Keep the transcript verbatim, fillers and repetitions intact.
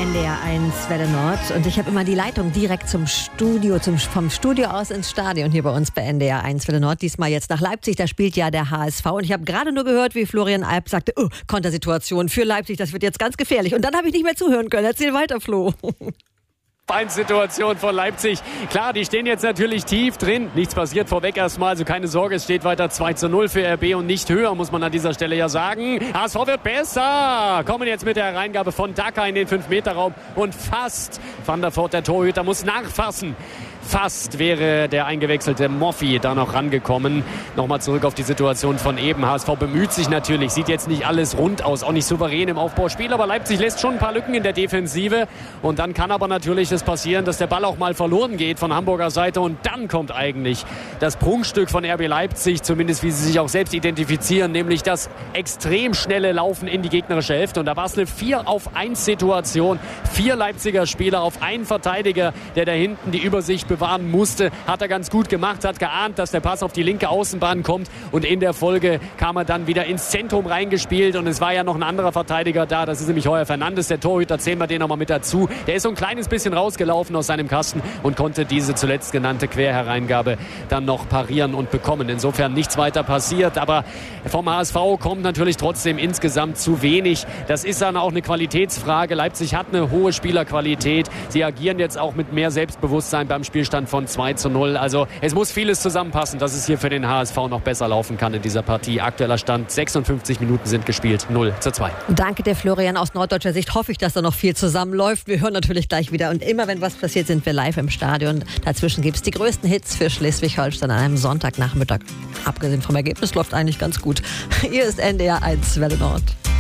N D R eins Welle Nord und ich habe immer die Leitung direkt zum Studio, zum, vom Studio aus ins Stadion hier bei uns bei N D R eins Welle Nord. Diesmal jetzt nach Leipzig, da spielt ja der H S V und ich habe gerade nur gehört, wie Florian Alp sagte, oh, Kontersituation für Leipzig, das wird jetzt ganz gefährlich. Und dann habe ich nicht mehr zuhören können. Erzähl weiter, Flo. Situation von Leipzig. Klar, die stehen jetzt natürlich tief drin. Nichts passiert vorweg erstmal, also keine Sorge, es steht weiter zwei zu null für R B und nicht höher, muss man an dieser Stelle ja sagen. H S V wird besser. Kommen jetzt mit der Hereingabe von Daka in den fünf Meter Raum und fast Van der Voort, der Torhüter, muss nachfassen. Fast wäre der eingewechselte Moffi da noch rangekommen. Nochmal zurück auf die Situation von eben. H S V bemüht sich natürlich, sieht jetzt nicht alles rund aus, auch nicht souverän im Aufbauspiel, aber Leipzig lässt schon ein paar Lücken in der Defensive. Und dann kann aber natürlich das passieren, dass der Ball auch mal verloren geht von Hamburger Seite und dann kommt eigentlich das Prunkstück von R B Leipzig, zumindest wie sie sich auch selbst identifizieren, nämlich das extrem schnelle Laufen in die gegnerische Hälfte. Und da war es eine vier auf eins Situation. Vier Leipziger Spieler auf einen Verteidiger, der da hinten die Übersicht bewahren musste. Hat er ganz gut gemacht, hat geahnt, dass der Pass auf die linke Außenbahn kommt und in der Folge kam er dann wieder ins Zentrum reingespielt und es war ja noch ein anderer Verteidiger da, das ist nämlich Heuer Fernandes, der Torhüter, zählen wir den nochmal mit dazu. Der ist so ein kleines bisschen rausgelaufen aus seinem Kasten und konnte diese zuletzt genannte Querhereingabe dann noch parieren und bekommen. Insofern nichts weiter passiert, aber vom H S V kommt natürlich trotzdem insgesamt zu wenig. Das ist dann auch eine Qualitätsfrage. Leipzig hat eine hohe Spielerqualität. Sie agieren jetzt auch mit mehr Selbstbewusstsein beim Spielstand von zwei zu null. Also es muss vieles zusammenpassen, dass es hier für den H S V noch besser laufen kann in dieser Partie. Aktueller Stand, sechsundfünfzig Minuten sind gespielt, null zu zwei. Danke der Florian. Aus norddeutscher Sicht hoffe ich, dass da noch viel zusammenläuft. Wir hören natürlich gleich wieder und immer wenn was passiert, sind wir live im Stadion. Dazwischen gibt es die größten Hits für Schleswig-Holstein an einem Sonntagnachmittag. Abgesehen vom Ergebnis läuft eigentlich ganz gut. Hier ist N D R eins Welle Nord.